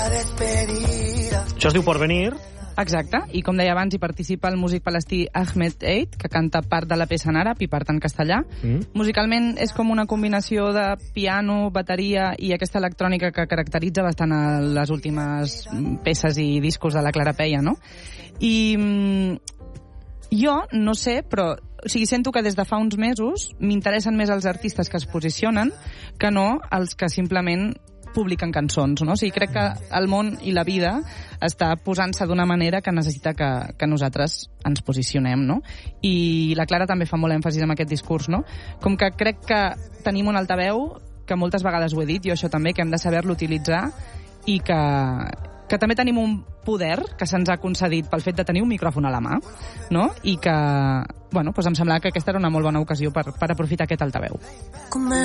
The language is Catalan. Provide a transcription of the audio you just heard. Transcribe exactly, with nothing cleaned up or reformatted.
Això es diu Porvenir. Exacte, i com deia abans hi participa el músic palestí Ahmed Eid, que canta part de la peça en àrab i part en castellà. Mm. Musicalment és com una combinació de piano, bateria i aquesta electrònica que caracteritza bastant a les últimes peces i discos de la Clara Peia, no? I mm, jo no sé, però o sigui, sento que des de fa uns mesos m'interessen més els artistes que es posicionen que no els que simplement publiquen cançons, no? O sigui, crec que el món i la vida està posant-se d'una manera que necessita que, que nosaltres ens posicionem, no? I la Clara també fa molt èmfasis en aquest discurs, no? Com que crec que tenim un altaveu, que moltes vegades ho he dit, jo això també, que hem de saber-lo utilitzar i que, que també tenim un poder que se'ns ha concedit pel fet de tenir un micròfon a la mà, no? I que, bueno, doncs em semblava que aquesta era una molt bona ocasió per, per aprofitar aquest altaveu.